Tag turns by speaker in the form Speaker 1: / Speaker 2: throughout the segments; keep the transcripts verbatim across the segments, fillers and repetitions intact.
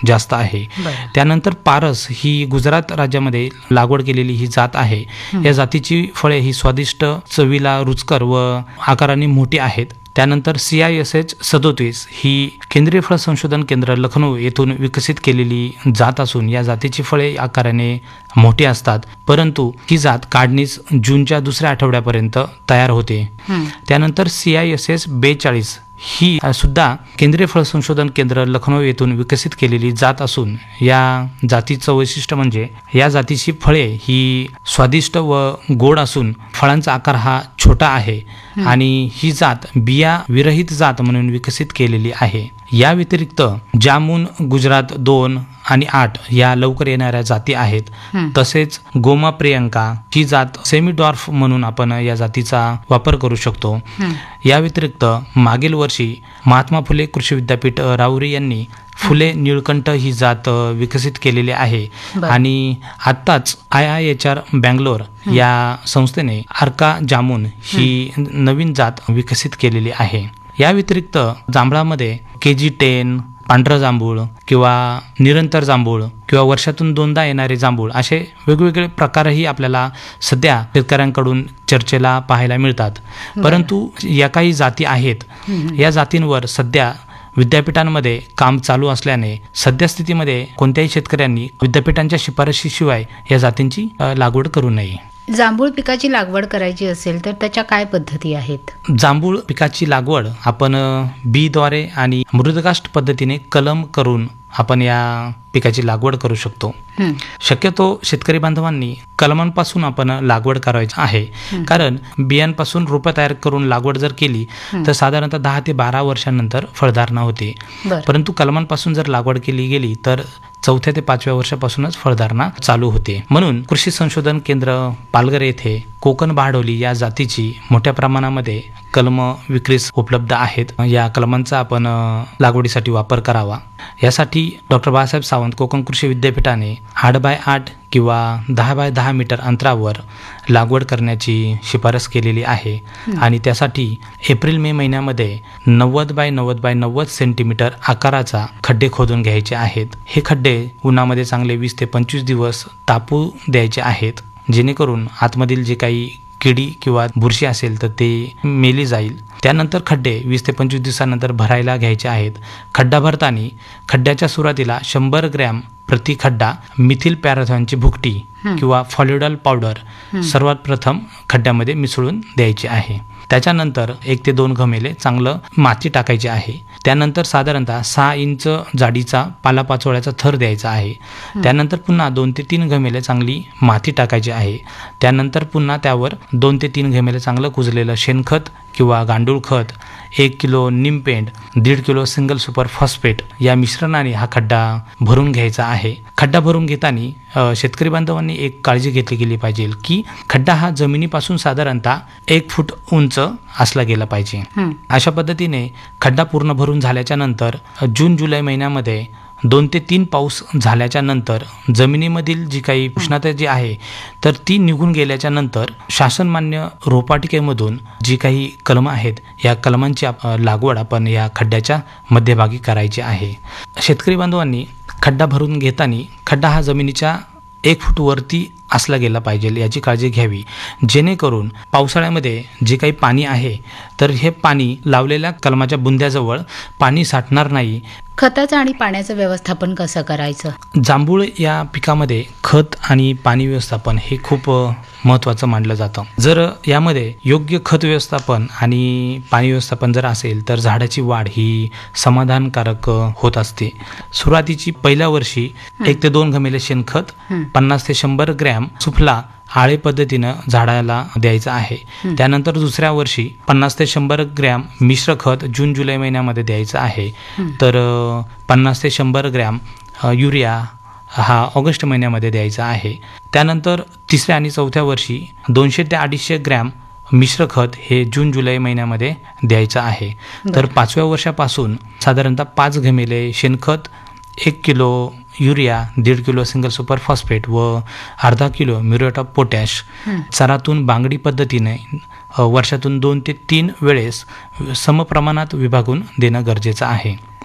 Speaker 1: जास्त आहे. त्यानंतर पारस ही गुजरात राज्यामध्ये लागवड केलेली ही जात आहे. या जातीची फळे ही स्वादिष्ट, चवीला रुचकर व आकाराने मोठी आहेत. त्यानंतर सी आय एस एच सदोतीस ही केंद्रीय फळ संशोधन केंद्र लखनौ येथून विकसित केलेली जात असून या जातीची फळे आकाराने मोठी असतात, परंतु ही जात काढणीस जूनच्या दुसऱ्या आठवड्यापर्यंत तयार होते. त्यानंतर सी आय एस एस बेचाळीस ही सुद्धा केंद्रीय फळ संशोधन केंद्र लखनौ येथून विकसित केलेली जात असून या जातीचं वैशिष्ट्य म्हणजे या जातीची फळे ही स्वादिष्ट व गोड असून फळांचा आकार हा छोटा आहे आणि ही जात बिया विरहित जात म्हणून विकसित केलेली आहे. या व्यतिरिक्त जामुन गुजरात दोन आणि आठ या लवकर येणाऱ्या जाती आहेत. तसेच गोमा प्रियंका ही जात सेमी डॉर्फ म्हणून आपण या जातीचा वापर करू शकतो. या व्यतिरिक्त मागील वर्षी महात्मा फुले कृषी विद्यापीठ राऊरी यांनी फुले निळकंठ ही जात विकसित केलेली आहे आणि आत्ताच I I H R Bangalore या संस्थेने अर्का जामुन ही नवीन जात विकसित केलेली आहे. या व्यतिरिक्त जांभळामध्ये के जी टेन, पांढरं जांभूळ किंवा निरंतर जांभूळ किंवा वर्षातून दोनदा येणारे जांभूळ असे वेगवेगळे प्रकारही आपल्याला सध्या शेतकऱ्यांकडून चर्चेला पाहायला मिळतात. परंतु या काही जाती आहेत, या जातींवर सध्या विद्यापीठांमध्ये काम चालू असल्याने सद्यस्थितीमध्ये कोणत्याही शेतकऱ्यांनी विद्यापीठांच्या शिफारशीशिवाय या जातींची लागवड करू नये.
Speaker 2: जांभूळ पिकाची लागवड करायची असेल तर त्याच्या काय पद्धती आहेत?
Speaker 1: जांभूळ पिकाची लागवड आपण बीद्वारे आणि मृदकाष्ठ पद्धतीने कलम करून आपण या पिकाची लागवड करू शकतो. शक्यतो शेतकरी बांधवांनी कलमांपासून आपण लागवड करायची आहे, कारण बियांपासून रोपं तयार करून लागवड जर केली तर साधारणतः दहा ते बारा वर्षांनंतर फळधारणा होते. परंतु कलमांपासून जर लागवड केली गेली तर चौथ्या ते पाचव्या वर्षापासूनच फळधारणा चालू होते. म्हणून कृषी संशोधन केंद्र पालघर येथे कोकण बहाडोली या जातीची मोठ्या प्रमाणामध्ये कलम विक्रीस उपलब्ध आहेत. या कलमांचा आपण लागवडीसाठी वापर करावा. यासाठी डॉक्टर बाळासाहेब सावंत कोकण कृषी विद्यापीठाने आठ बाय आठ किंवा दहा बाय दहा मीटर अंतरावर लागवड करण्याची शिफारस केलेली आहे आणि त्यासाठी एप्रिल मे महिन्यामध्ये नव्वद बाय नव्वद बाय नव्वद सेंटीमीटर आकाराचा खड्डे खोदून घ्यायचे आहेत. हे खड्डे उन्हामध्ये चांगले वीस ते पंचवीस दिवस तापू द्यायचे आहेत, जेणेकरून आतमधील जे काही किडी किंवा बुरशी असेल तर ते मेली जाईल. त्यानंतर खड्डे वीस ते पंचवीस दिवसानंतर भरायला घ्यायचे आहेत. खड्डा भरताना खड्ड्याच्या सुरुवातीला शंभर ग्रॅम प्रति खड्डा मिथिल पॅराथॉनची भुकटी किंवा फॉलिडॉल पावडर सर्वात प्रथम खड्ड्यामध्ये मिसळून द्यायची आहे. त्याच्यानंतर एक ते दोन घमेले चांगलं माती टाकायची आहे. त्यानंतर साधारणतः सहा इंच जाडीचा पालापाचोळ्याचा थर द्यायचा आहे. त्यानंतर पुन्हा दोन ते तीन घमेले चांगली माती टाकायची आहे. त्यानंतर पुन्हा त्यावर दोन ते तीन घमेले चांगलं कुजलेलं शेणखत किंवा गांडूळ खत, एक किलो निमपेंड, दीड किलो सिंगल सुपर फॉस्फेट या मिश्रणाने हा खड्डा भरून घ्यायचा आहे. खड्डा भरून घेताना शेतकरी बांधवांनी एक काळजी घेतली गेली पाहिजे की खड्डा हा जमिनीपासून साधारणतः एक फूट उंच असला गेला पाहिजे. अशा पद्धतीने खड्डा पूर्ण भरून झाल्याच्या नंतर जून जुलै महिन्यामध्ये दोन ते तीन पाऊस झाल्याच्या नंतर जमिनीमधील जी काही उष्णता जी आहे तर ती निघून गेल्याच्या नंतर शासनमान्य रोपवाटिकेमधून जी काही कलमं आहेत या कलमांची लागवड आपण या खड्ड्याच्या मध्यभागी करायची आहे. शेतकरी बांधवांनी खड्डा भरून घेताना खड्डा हा जमिनीच्या एक फूट वरती असला गेला पाहिजे याची काळजी घ्यावी, जेणेकरून पावसाळ्यामध्ये जे काही पाणी आहे तर हे पाणी लावलेल्या कलमाच्या बुंद्याजवळ पाणी साठणार नाही.
Speaker 2: खताचं आणि पाण्याचं व्यवस्थापन कसं करायचं?
Speaker 1: जांभूळ या पिकामध्ये खत आणि पाणी व्यवस्थापन हे खूप महत्त्वाचं मानलं जातं. जर यामध्ये योग्य खत व्यवस्थापन आणि पाणी व्यवस्थापन जर असेल तर झाडाची वाढ ही समाधानकारक होत असते. सुरुवातीची पहिल्या वर्षी एक ते दोन घमेले शेणखत, पन्नास ते शंभर ग्रॅम सुफला आळे पद्धतीनं झाडाला द्यायचं आहे. त्यानंतर दुसऱ्या वर्षी पन्नास ते शंभर ग्रॅम मिश्र खत जून जुलै महिन्यामध्ये द्यायचं आहे. तर पन्नास ते शंभर ग्रॅम युरिया हा ऑगस्ट महिन्यामध्ये द्यायचा आहे. त्यानंतर तिसऱ्या आणि चौथ्या वर्षी दोनशे ते अडीचशे ग्रॅम मिश्र खत हे जून जुलै महिन्यामध्ये द्यायचं आहे. तर पाचव्या वर्षापासून साधारणतः पाच घमेले शेणखत, एक किलो युरिया, दीड किलो सिंगल सुपर फॉस्फेट व अर्धा किलो म्युरेट ऑफ पोटॅश चरातून बांगडी पद्धतीने वर्षातून दोन ते तीन वेळेस समप्रमाणात विभागून देणं गरजेचं आहे.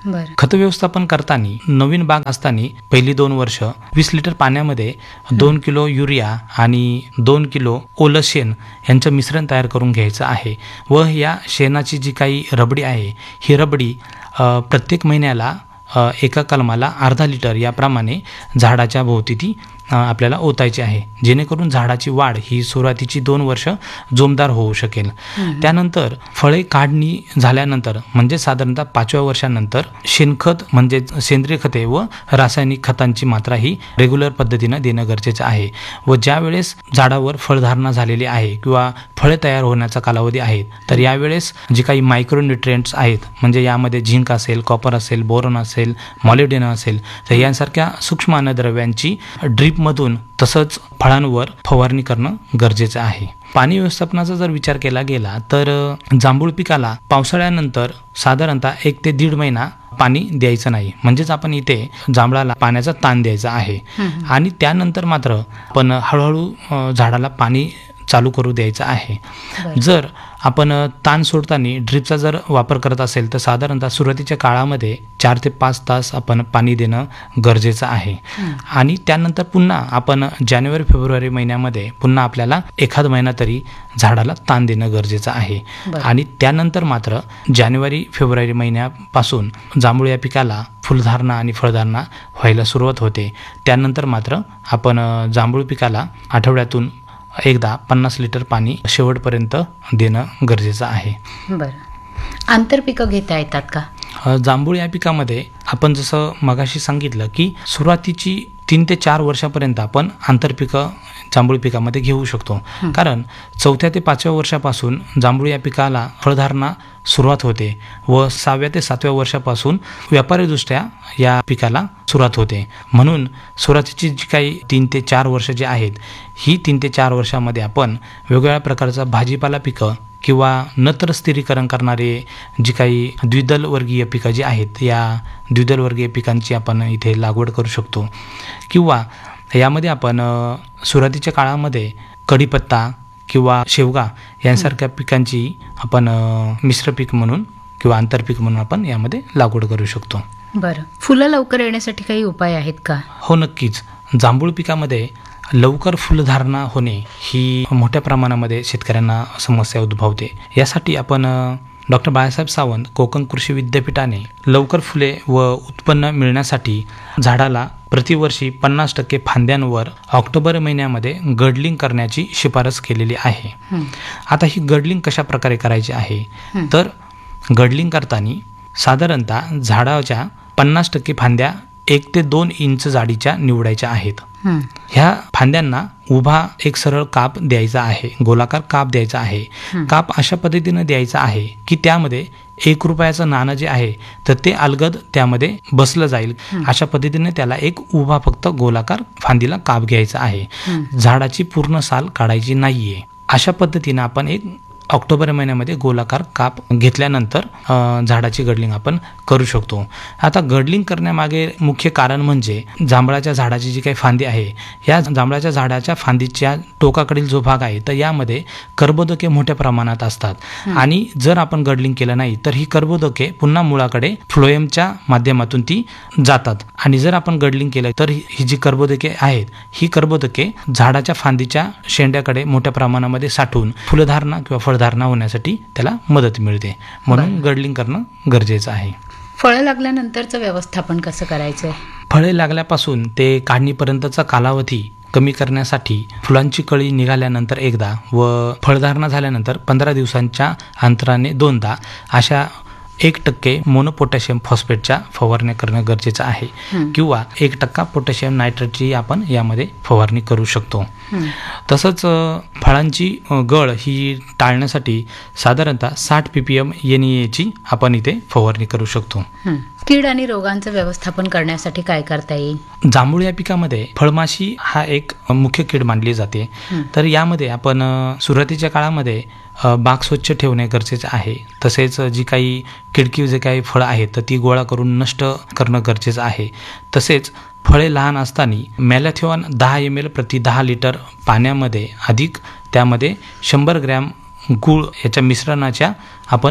Speaker 2: बरं.
Speaker 1: खत व्यवस्थापन करताना नवीन बाग असताना पहिली दोन वर्ष वीस लिटर पाण्यामध्ये दोन किलो युरिया आणि दोन किलो ओलं शेण यांचं मिश्रण तयार करून घ्यायचं आहे व या शेणाची जी काही रबडी आहे ही रबडी अ, प्रत्येक महिन्याला अ, एका कलमाला अर्धा लिटर याप्रमाणे झाडाच्या भोवती ती अ, आपल्याला ओतायची आहे, जेणेकरून झाडाची वाढ ही सुरुवातीची दोन वर्ष जोमदार होऊ शकेल. त्यानंतर फळे काढणी झाल्यानंतर म्हणजे साधारणतः पाचव्या वर्षानंतर शेणखत म्हणजे सेंद्रिय खते व रासायनिक खतांची मात्रा ही रेग्युलर पद्धतीनं देणं गरजेचं आहे. व ज्या वेळेस झाडावर फळधारणा झालेली आहे किंवा फळे तयार होण्याचा कालावधी आहे तर यावेळेस जी काही मायक्रोन्युट्रिएंट्स आहेत म्हणजे यामध्ये झिंक असेल, कॉपर असेल, बोरॉन असेल, मॉलिब्डेनम असेल तर यांसारख्या सूक्ष्म अन्नद्रव्यांची ड्रीपमधून तसंच फळांवर फवारणी करणं गरजेचं आहे. पाणी व्यवस्थापनाचा जर विचार केला गेला तर जांभूळ पिकाला पावसाळ्यानंतर साधारणतः एक ते दीड महिना पाणी द्यायचं नाही, म्हणजेच आपण इथे जांभळाला पाण्याचा ताण द्यायचा आहे. आणि त्यानंतर मात्र आपण हळूहळू अ, झाडाला पाणी चालू करू द्यायचं आहे. जर आपण ताण सोडताना ड्रिपचा जर वापर करत असेल तर साधारणतः सुरुवातीच्या काळामध्ये चार ते पाच तास आपण पाणी देणं गरजेचं आहे. आणि त्यानंतर पुन्हा आपण जानेवारी फेब्रुवारी महिन्यामध्ये पुन्हा आपल्याला एखाद महिना तरी झाडाला ताण देणं गरजेचं आहे. आणि त्यानंतर मात्र जानेवारी फेब्रुवारी महिन्यापासून जांभूळ या पिकाला फुलधारणा आणि फळधारणा व्हायला सुरुवात होते. त्यानंतर मात्र आपण जांभूळ पिकाला आठवड्यातून एकदा पन्नास लिटर पाणी शेवटपर्यंत देणं गरजेचं आहे.
Speaker 2: बरं. आंतरपिकं घेता येतात का?
Speaker 1: अ, जांभूळ या पिकामध्ये आपण जसं मगाशी सांगितलं की सुरुवातीची तीन ते चार वर्षापर्यंत आपण आंतरपिकं जांभूळ पिकामध्ये घेऊ शकतो. कारण चौथ्या ते पाचव्या वर्षापासून जांभूळ या पिकाला फळधारणा सुरुवात होते व सहाव्या ते सातव्या वर्षापासून व्यापारीदृष्ट्या या पिकाला सुरुवात होते. म्हणून सुरुवातीची जी काही तीन ते चार वर्ष जी आहेत ही तीन ते चार वर्षामध्ये आपण वेगवेगळ्या प्रकारचा भाजीपाला पिकं किंवा नत्र स्थिरीकरण करणारे जी काही द्विदल वर्गीय पिकं जी आहेत या द्विदल वर्गीय पिकांची आपण इथे लागवड करू शकतो. किंवा यामध्ये आपण अ, सुरुवातीच्या काळामध्ये कढीपत्ता किंवा शेवगा यांसारख्या पिकांची आपण अ, मिश्र पीक म्हणून किंवा आंतरपीक म्हणून आपण यामध्ये लागवड करू शकतो.
Speaker 2: बरं. फुलं लवकर येण्यासाठी काही उपाय आहेत का?
Speaker 1: हो, नक्कीच. जांभूळ पिकामध्ये लवकर फुलधारणा होणे ही मोठ्या प्रमाणामध्ये शेतकऱ्यांना समस्या उद्भवते. यासाठी आपण डॉक्टर बाळासाहेब सावंत कोकण कृषी विद्यापीठाने लवकर फुले व उत्पन्न मिळण्यासाठी झाडाला प्रतिवर्षी पन्नास टक्के फांद्यांवर ऑक्टोबर महिन्यामध्ये गडलिंग करण्याची शिफारस केलेली आहे. आता ही गडलिंग कशा प्रकारे करायची आहे तर गडलिंग करताना साधारणतः झाडाच्या पन्नास टक्के फांद्या एक ते दोन इंच जाडीच्या निवडायच्या आहेत. ह्या फांद्यांना उभा एक सरळ काप द्यायचा आहे, गोलाकार काप द्यायचा आहे. काप अशा पद्धतीनं द्यायचा आहे की त्यामध्ये एक रुपयाचं नाणं जे आहे तर ते अलगद त्यामध्ये बसलं जाईल. अशा पद्धतीने त्याला एक उभा फक्त गोलाकार फांदीला काप घ्यायचा आहे. झाडाची पूर्ण साल काढायची नाहीये. अशा पद्धतीनं आपण एक ऑक्टोबर महिन्यामध्ये गोलाकार काप घेतल्यानंतर अ, झाडाची गडलिंग आपण करू शकतो. आता गडलिंग करण्यामागे मुख्य कारण म्हणजे जांभळाच्या झाडाची जी काही फांदी आहे या जांभळाच्या झाडाच्या फांदीच्या टोकाकडील जो भाग आहे तर यामध्ये कर्बोदके मोठ्या प्रमाणात असतात. आणि जर आपण गडलिंग केलं नाही तर ही कर्बोदके पुन्हा मुळाकडे फ्लोएमच्या माध्यमातून ती जातात. आणि जर आपण गडलिंग केलं तर ही ही जी कर्बोदके आहेत ही कर्बोदके झाडाच्या फांदीच्या शेंड्याकडे मोठ्या प्रमाणामध्ये साठवून फुलधारणा किंवा फळधारणा होण्यासाठी त्याला मदत मिळते. म्हणून गडलिंग करणं गरजेचं आहे.
Speaker 2: फळं लागल्यानंतरचं व्यवस्थापन कसं करायचं?
Speaker 1: फळे लागल्यापासून ते काढणीपर्यंतचा कालावधी कमी करण्यासाठी फुलांची कळी निघाल्यानंतर एकदा व फळधारणा झाल्यानंतर पंधरा दिवसांच्या अंतराने दोनदा अशा एक टक्के मोनो पोटॅशियम फॉस्फेटच्या फवारण्या करणं गरजेचं आहे. किंवा एक टक्का पोटॅशियम नायट्रेटची आपण यामध्ये फवारणी करू शकतो. तसंच फळांची गळ ही टाळण्यासाठी साधारणतः साठ P P M N E एची आपण इथे फवारणी करू शकतो.
Speaker 2: कीड आणि रोगांचं व्यवस्थापन करण्यासाठी काय करता येईल?
Speaker 1: जांभूळ या पिकामध्ये फळमाशी हा एक मुख्य कीड मानली जाते. तर यामध्ये आपण सुरुवातीच्या काळामध्ये बाग स्वच्छ ठेवणे गरजेचे आहे. तसेच जी काही किडकी जे काही फळं आहेत तर ती गोळा करून नष्ट करणं गरजेचं आहे. तसेच फळे लहान असताना मॅलॅथिओन दहा एम एल प्रति दहा लिटर पाण्यामध्ये अधिक त्यामध्ये शंभर ग्रॅम गूळ याच्या मिश्रणाच्या आपण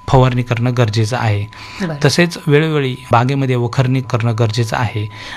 Speaker 1: फवारणी करणं गरजेचं आहे.
Speaker 2: बरं.
Speaker 1: तसेच वेळोवेळी बागेमध्ये वखरणी करणं गरजेचं आहे.